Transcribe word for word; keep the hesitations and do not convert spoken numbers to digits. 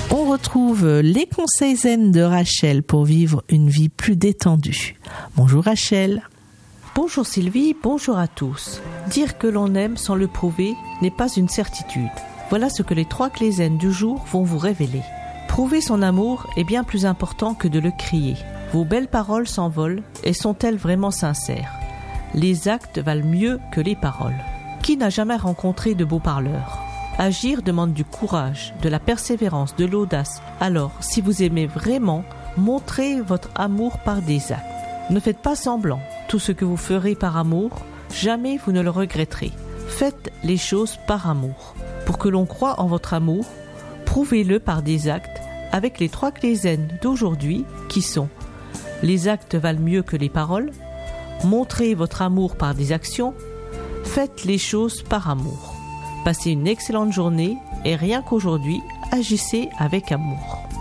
On retrouve les conseils zen de Rachel pour vivre une vie plus détendue. Bonjour Rachel. Bonjour Sylvie, bonjour à tous. Dire que l'on aime sans le prouver n'est pas une certitude. Voilà ce que les trois clés zen du jour vont vous révéler. Prouver son amour est bien plus important que de le crier. Vos belles paroles s'envolent et sont-elles vraiment sincères ? Les actes valent mieux que les paroles. Qui n'a jamais rencontré de beaux parleurs ? Agir demande du courage, de la persévérance, de l'audace. Alors, si vous aimez vraiment, montrez votre amour par des actes. Ne faites pas semblant. Tout ce que vous ferez par amour, jamais vous ne le regretterez. Faites les choses par amour. Pour que l'on croie en votre amour, prouvez-le par des actes avec les trois clés zen d'aujourd'hui qui sont: les actes valent mieux que les paroles, montrez votre amour par des actions, faites les choses par amour. Passez une excellente journée et rien qu'aujourd'hui, agissez avec amour.